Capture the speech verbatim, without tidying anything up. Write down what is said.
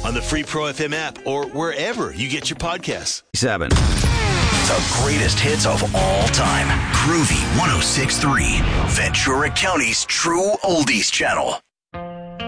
on the Free Pro F M app or wherever you get your podcasts. Seven. The greatest hits of all time. Groovy one oh six point three. Ventura County's true oldies channel.